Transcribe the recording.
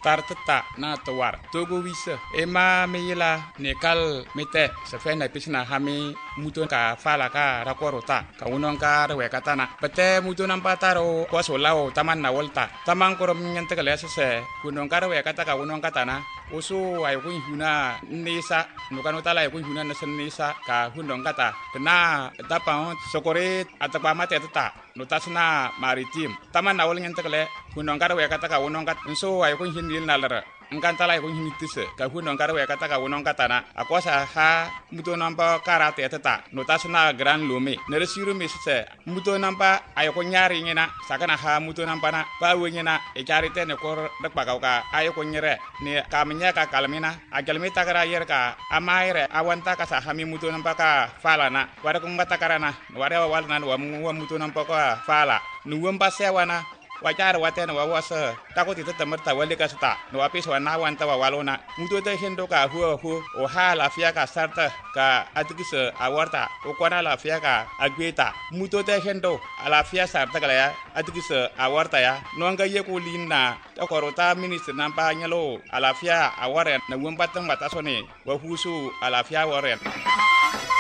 tartata na tawar togo wisa ema meyila nekal mete sefena pisna hami muto ka fala ka rakorota ka unon ka rewe katana pete muto nampataro ko solao taman na volta taman korom nyante kale se unon ka rewe kata ka unon katana usu ay kun huna nisa nukano tala ay kun huna nasen nisa ka hunon kata kena tapa sokore atapa mate tata notasna maritim taman na wol nyante kale unon ka rewe kata ka unon kat so ay kun hinil nalara engkantala ay kun hinitise ka hunon ka rewe kata ka unon katana akosa ha muto nampa karate tata notasna gran lume neresiru misse muto nampa ay ko nyari ngena sakana ha muto nampa na ba wenyena e karite ne kor dak bagauka ay ko nyere ne kamnya ka kalmina agalmi takara yer ka amaire awanta ka sa hami muto nampa ka fala na wara ko mbata karana wara wal nan wa muto nampa ka fala nuwam pasewana wajar watena wawasa takoti temerta wali kasta no apis wana wanta walona muto te hendo ka hu o hala fia ka sarta ka atikise awarta o kwana la fia ka agweta muto te hendo ala fia sarta kala ya atikise awarta ya no anga ye ko linna to korota minister nampa nyalo ala fia aware na wombatang batasone wa husu ala fia aware